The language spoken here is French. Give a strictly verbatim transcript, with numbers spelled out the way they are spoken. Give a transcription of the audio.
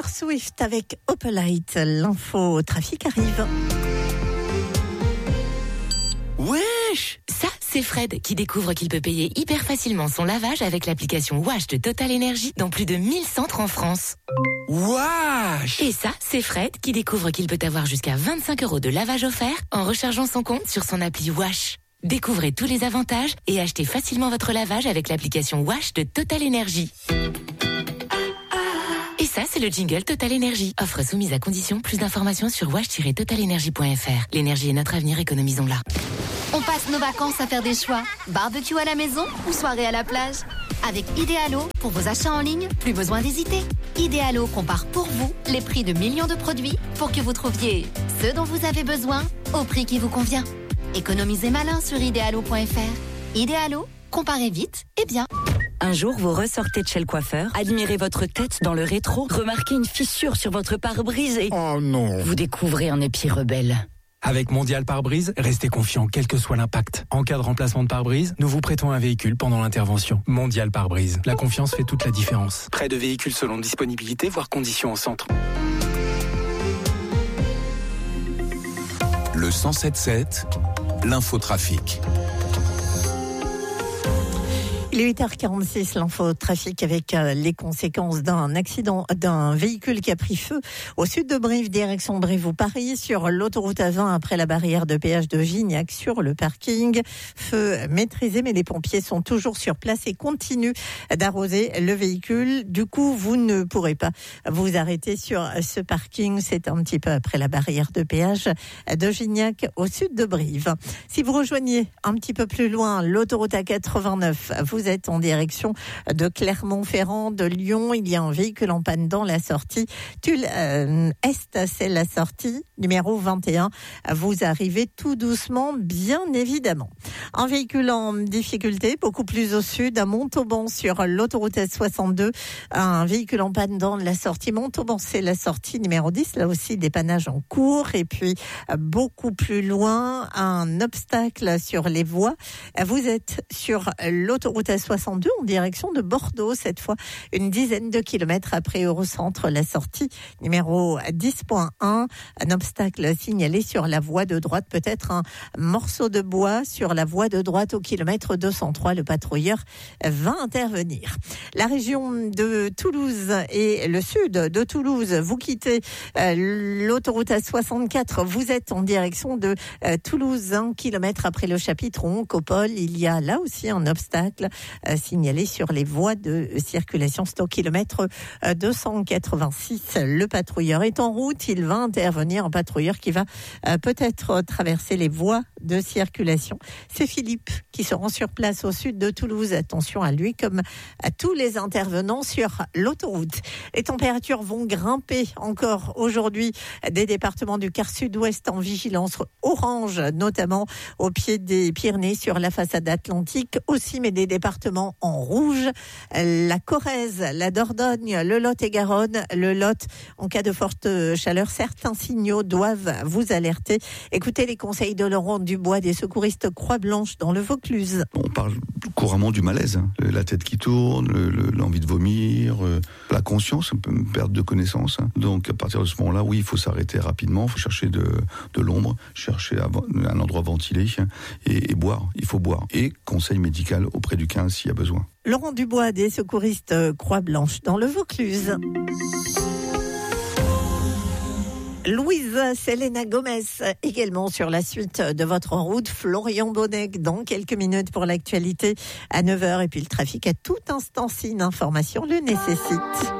Taylor Swift avec Opalite. L'info trafic arrive. Wesh! Ça, c'est Fred qui découvre qu'il peut payer hyper facilement son lavage avec l'application Wash de Total Energy dans plus de mille centres en France. Wesh! Et ça, c'est Fred qui découvre qu'il peut avoir jusqu'à vingt-cinq euros de lavage offert en rechargeant son compte sur son appli Wash. Découvrez tous les avantages et achetez facilement votre lavage avec l'application Wash de Total Energy. Et ça, c'est le jingle Total Energy. Offre soumise à condition. Plus d'informations sur wash tiret total energy point f r. L'énergie est notre avenir, économisons-la. On passe nos vacances à faire des choix. Barbecue à la maison ou soirée à la plage? Avec Idealo, pour vos achats en ligne, plus besoin d'hésiter. Idealo compare pour vous les prix de millions de produits pour que vous trouviez ce dont vous avez besoin au prix qui vous convient. Économisez malin sur idealo point f r. Idealo, comparez vite et bien. Un jour, vous ressortez de chez le coiffeur, admirez votre tête dans le rétro, remarquez une fissure sur votre pare-brise et... Oh non! Vous découvrez un épi rebelle. Avec Mondial Pare-Brise, restez confiant quel que soit l'impact. En cas de remplacement de pare-brise, nous vous prêtons un véhicule pendant l'intervention. Mondial Pare-Brise. La confiance fait toute la différence. Prêt de véhicules selon disponibilité, voire conditions au centre. Le cent sept sept, l'infotrafic. Il est huit heures quarante-six, l'info trafic avec euh, les conséquences d'un accident d'un véhicule qui a pris feu au sud de Brive, direction Brive ou Paris, sur l'autoroute A vingt après la barrière de péage de Gignac sur le parking. Feu maîtrisé, mais les pompiers sont toujours sur place et continuent d'arroser le véhicule. Du coup, vous ne pourrez pas vous arrêter sur ce parking. C'est un petit peu après la barrière de péage de Gignac au sud de Brive. Si vous rejoignez un petit peu plus loin l'autoroute A quatre-vingt-neuf, vous Vous êtes en direction de Clermont-Ferrand, de Lyon. Il y a un véhicule en panne dans la sortie Tulle euh, Est, c'est la sortie numéro vingt et un. Vous arrivez tout doucement, bien évidemment. Un véhicule en difficulté, beaucoup plus au sud, à Montauban sur l'autoroute S soixante-deux. Un véhicule en panne dans la sortie Montauban, c'est la sortie numéro dix. Là aussi, dépannage en cours. Et puis, beaucoup plus loin, un obstacle sur les voies. Vous êtes sur l'autoroute S soixante-deux en direction de Bordeaux, cette fois une dizaine de kilomètres après Eurocentre, la sortie numéro dix point un. Un obstacle signalé sur la voie de droite, peut-être un morceau de bois sur la voie de droite au kilomètre deux cent trois. Le patrouilleur va intervenir. La région de Toulouse et le sud de Toulouse, vous quittez euh, l'autoroute A soixante-quatre, vous êtes en direction de euh, Toulouse, un kilomètre après le Chapitron, Copole. Il y a là aussi un obstacle Euh, signalé sur les voies de circulation. C'est au kilomètre euh, deux cent quatre-vingt-six. Le patrouilleur est en route. Il va intervenir, un patrouilleur qui va euh, peut-être traverser les voies de circulation. C'est Philippe qui se rend sur place au sud de Toulouse. Attention à lui comme à tous les intervenants sur l'autoroute. Les températures vont grimper encore aujourd'hui. Des départements du quart sud-ouest en vigilance orange, notamment au pied des Pyrénées sur la façade atlantique aussi, mais des départements en rouge, la Corrèze, la Dordogne, le Lot-et-Garonne, le Lot. En cas de forte chaleur, certains signaux doivent vous alerter. Écoutez les conseils de Laurent Dubois, des secouristes Croix-Blanche dans le Vaucluse. On parle couramment du malaise, hein. La tête qui tourne, le, le, l'envie de vomir, euh, la conscience, une perte de connaissance. Hein. Donc à partir de ce moment-là, oui, il faut s'arrêter rapidement, il faut chercher de, de l'ombre, chercher un endroit ventilé et, et boire. Il faut boire. Et conseil médical auprès du quinze s'il y a besoin. Laurent Dubois, des secouristes Croix-Blanche dans le Vaucluse. Louise Selena Gomez également sur la suite de votre route. Florian Bonnec dans quelques minutes pour l'actualité à neuf heures. Et puis le trafic à tout instant si une information le nécessite.